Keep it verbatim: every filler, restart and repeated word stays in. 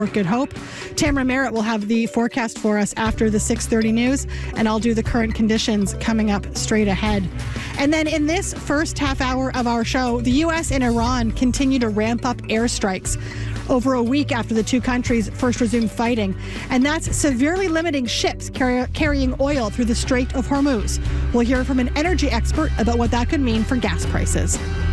Good Hope. Tamara Merritt will have the forecast for us after the six thirty news, and I'll do the current conditions coming up straight ahead. And then in this first half hour of our show, the U S and Iran continue to ramp up airstrikes over a week after the two countries first resumed fighting. And that's severely limiting ships carry- carrying oil through the Strait of Hormuz. We'll hear from an energy expert about what that could mean for gas prices.